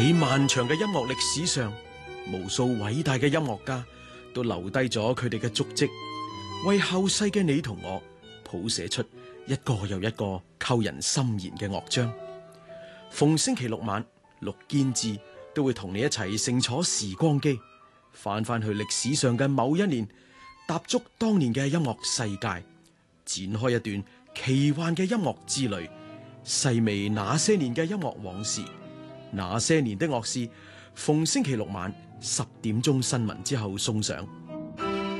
喺漫長嘅音樂歷史上，無數偉大嘅音樂家都留低咗佢哋嘅足跡，為後世嘅你同我譜寫出一個又一個扣人心弦嘅樂章。逢星期六晚，陸堅志都會同你一齊乘坐時光機，翻去歷史上嘅某一年，踏足當年嘅音樂世界，展開一段奇幻嘅音樂之旅，細味那些年嘅音樂往事。那些年的樂事，逢星期六晚10點鐘新聞之後送上。